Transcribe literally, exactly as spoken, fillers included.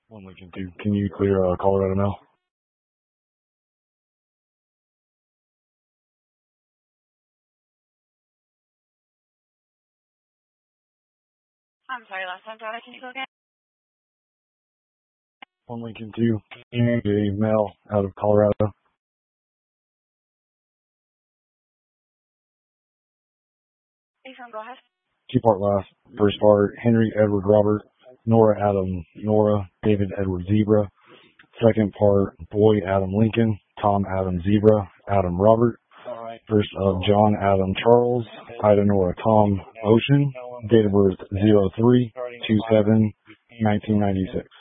One Lincoln two. Can you clear uh, Colorado now? I'm sorry, last time, Donna, can you go again? One Lincoln two. Can you get a mail out of Colorado? Ethan, go ahead. Two part last. First part, Henry Edward Robert, Nora Adam Nora, David Edward Zebra. Second part, Boy Adam Lincoln, Tom Adam Zebra, Adam Robert. First of John Adam Charles, Ida Nora Tom Ocean. Date of birth zero three two seven nineteen ninety-six.